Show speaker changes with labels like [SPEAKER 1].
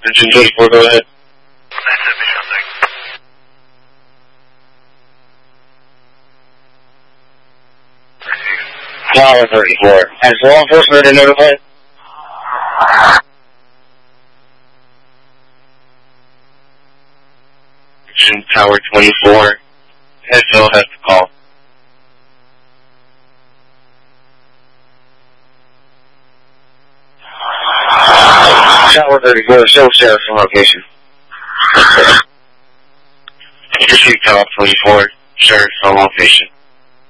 [SPEAKER 1] Engine 24, go ahead. Tower 34. Has law enforcement been notified? Engine Tower 24. Headfield has to call. Tower 34, show sheriff from location. Issue Tower 24, sheriff from location.